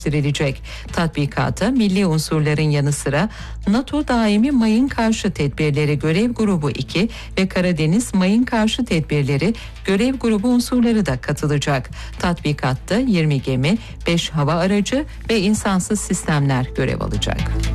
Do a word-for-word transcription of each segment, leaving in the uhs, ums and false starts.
Sürülecek. Tatbikata milli unsurların yanı sıra NATO daimi mayın karşı tedbirleri görev grubu iki ve Karadeniz mayın karşı tedbirleri görev grubu unsurları da katılacak. Tatbikatta yirmi gemi, beş hava aracı ve insansız sistemler görev alacak.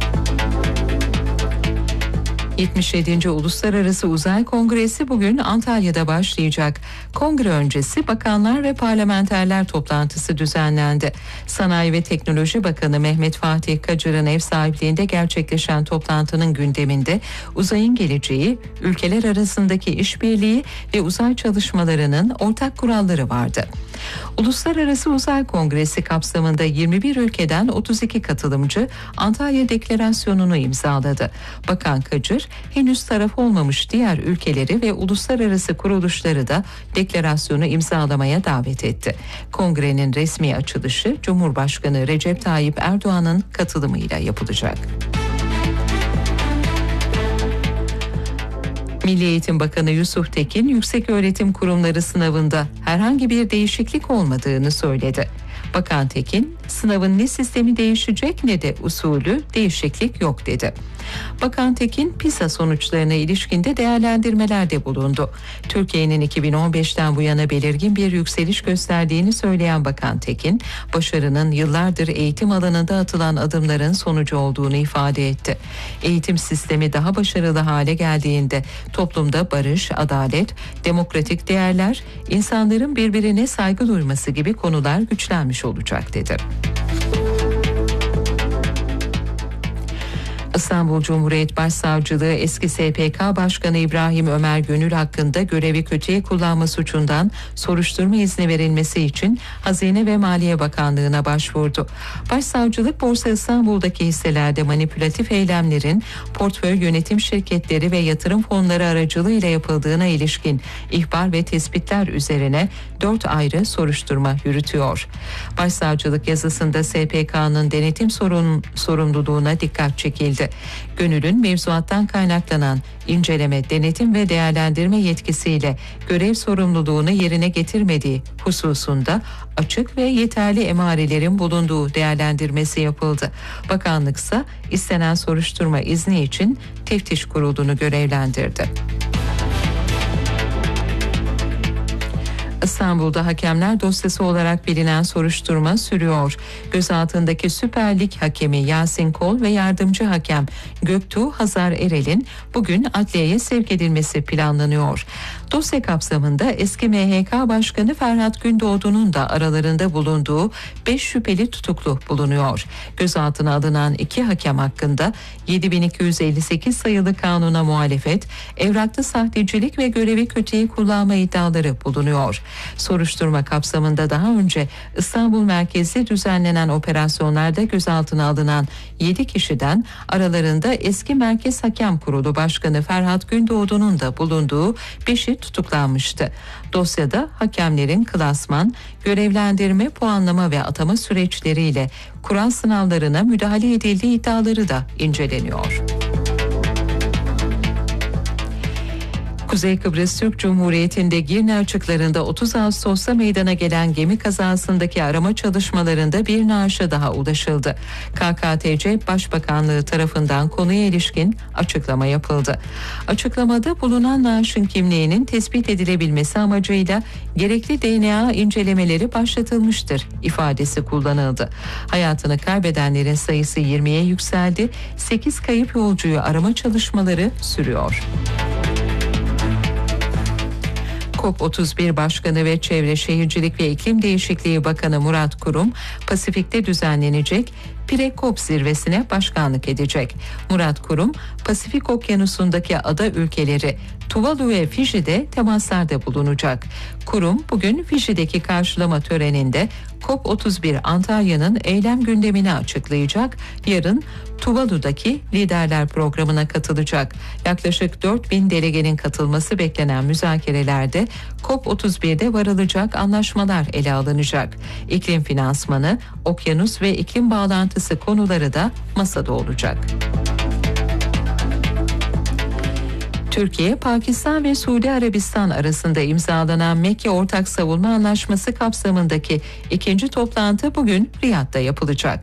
yetmiş yedinci Uluslararası Uzay Kongresi bugün Antalya'da başlayacak. Kongre öncesi bakanlar ve parlamenterler toplantısı düzenlendi. Sanayi ve Teknoloji Bakanı Mehmet Fatih Kacır'ın ev sahipliğinde gerçekleşen toplantının gündeminde uzayın geleceği, ülkeler arasındaki işbirliği ve uzay çalışmalarının ortak kuralları vardı. Uluslararası Uzay Kongresi kapsamında yirmi bir ülkeden otuz iki katılımcı Antalya Deklarasyonu'nu imzaladı. Bakan Kacır, henüz taraf olmamış diğer ülkeleri ve uluslararası kuruluşları da deklarasyonu imzalamaya davet etti. Kongrenin resmi açılışı Cumhurbaşkanı Recep Tayyip Erdoğan'ın katılımıyla yapılacak. Milli Eğitim Bakanı Yusuf Tekin, yükseköğretim kurumları sınavında herhangi bir değişiklik olmadığını söyledi. Bakan Tekin, sınavın ne sistemi değişecek ne de usulü değişiklik yok dedi. Bakan Tekin, PISA sonuçlarına ilişkinde değerlendirmelerde bulundu. Türkiye'nin iki bin on beşten bu yana belirgin bir yükseliş gösterdiğini söyleyen Bakan Tekin, başarının yıllardır eğitim alanında atılan adımların sonucu olduğunu ifade etti. Eğitim sistemi daha başarılı hale geldiğinde toplumda barış, adalet, demokratik değerler, insanların birbirine saygı duyması gibi konular güçlenmiş olacak dedi. İstanbul Cumhuriyet Başsavcılığı eski S P K Başkanı İbrahim Ömer Gönül hakkında görevi kötüye kullanma suçundan soruşturma izni verilmesi için Hazine ve Maliye Bakanlığı'na başvurdu. Başsavcılık, Borsa İstanbul'daki hisselerde manipülatif eylemlerin portföy yönetim şirketleri ve yatırım fonları aracılığıyla yapıldığına ilişkin ihbar ve tespitler üzerine dört ayrı soruşturma yürütüyor. Başsavcılık yazısında S P K'nın denetim sorun, sorumluluğuna dikkat çekildi. Gönül'ün mevzuattan kaynaklanan inceleme, denetim ve değerlendirme yetkisiyle görev sorumluluğunu yerine getirmediği hususunda açık ve yeterli emarelerin bulunduğu değerlendirmesi yapıldı. Bakanlıksa istenen soruşturma izni için teftiş kurulunu görevlendirdi. İstanbul'da hakemler dosyası olarak bilinen soruşturma sürüyor. Gözaltındaki Süper Lig hakemi Yasin Kol ve yardımcı hakem Göktuğ Hazar Erel'in bugün adliyeye sevk edilmesi planlanıyor. Dosya kapsamında eski M H K Başkanı Ferhat Gündoğdu'nun da aralarında bulunduğu beş şüpheli tutuklu bulunuyor. Gözaltına alınan iki hakem hakkında yedi bin iki yüz elli sekiz sayılı kanuna muhalefet, evraklı sahtecilik ve görevi kötüye kullanma iddiaları bulunuyor. Soruşturma kapsamında daha önce İstanbul merkezli düzenlenen operasyonlarda gözaltına alınan yedi kişiden aralarında eski Merkez Hakem Kurulu Başkanı Ferhat Gündoğdu'nun da bulunduğu beşi tutuklanmıştı. Dosyada hakemlerin klasman, görevlendirme, puanlama ve atama süreçleriyle Kur'an sınavlarına müdahale edildiği iddiaları da inceleniyor. Kuzey Kıbrıs Türk Cumhuriyeti'nde Girne açıklarında otuz Ağustos'ta meydana gelen gemi kazasındaki arama çalışmalarında bir naaşa daha ulaşıldı. K K T C Başbakanlığı tarafından konuya ilişkin açıklama yapıldı. Açıklamada bulunan naaşın kimliğinin tespit edilebilmesi amacıyla gerekli D N A incelemeleri başlatılmıştır ifadesi kullanıldı. Hayatını kaybedenlerin sayısı yirmiye yükseldi. sekiz kayıp yolcuyu arama çalışmaları sürüyor. COP otuz bir Başkanı ve Çevre Şehircilik ve İklim Değişikliği Bakanı Murat Kurum, Pasifik'te düzenlenecek Pre-COP zirvesine başkanlık edecek. Murat Kurum, Pasifik Okyanusu'ndaki ada ülkeleri Tuvalu ve Fiji'de temaslarda bulunacak. Kurum bugün Fiji'deki karşılama töreninde COP otuz bir Antalya'nın eylem gündemini açıklayacak. Yarın Tuvalu'daki liderler programına katılacak. Yaklaşık dört bin delegenin katılması beklenen müzakerelerde COP otuz birde varılacak anlaşmalar ele alınacak. İklim finansmanı, okyanus ve iklim bağlantısı konuları da masada olacak. Türkiye, Pakistan ve Suudi Arabistan arasında imzalanan Mekke Ortak Savunma Anlaşması kapsamındaki ikinci toplantı bugün Riyad'da yapılacak.